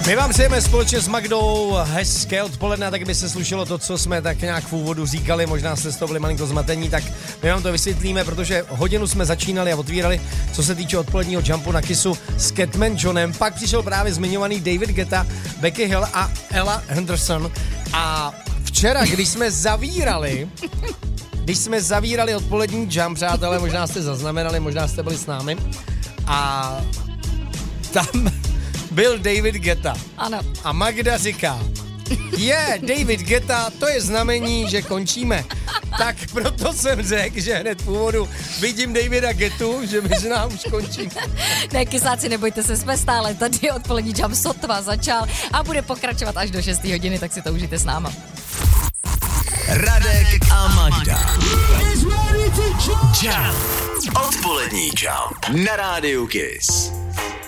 My vám přejeme společně s Magdou hezké odpoledne, tak by se slušelo to, co jsme tak nějak v úvodu říkali, možná jste z toho byli malinko zmatení, tak my vám to vysvětlíme, protože hodinu jsme začínali a otvírali, co se týče odpoledního jumpu na Kissu s Catman Johnem, pak přišel právě zmiňovaný David Guetta, Becky Hill a Ella Henderson a včera, když jsme zavírali odpolední jump, přátelé, možná jste zaznamenali, možná jste byli s námi a tam byl David Guetta. Ano. A Magda říká, David Guetta, to je znamení, že končíme. Tak proto jsem řekl, že hned v úvodu vidím Davida Guettu, že možná už končíme. Ne, kysáci, nebojte se, jsme stále tady, odpolední jump sotva začal a bude pokračovat až do 6 hodiny, tak si to užijte s náma. Radek a Magda. Jump. Odpolední jump na rádiu Kiss.